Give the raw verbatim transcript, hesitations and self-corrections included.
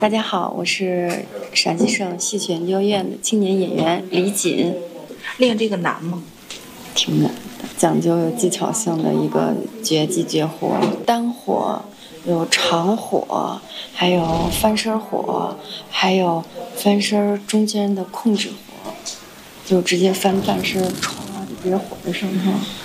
大家好，我是陕西省戏曲研究院的青年演员李锦。 练这个难吗？ 挺难的，讲究有技巧性的一个绝技绝活，单火，有长火，还有翻身火，还有翻身中间的控制火，就直接翻半身，歘就直接火在上头。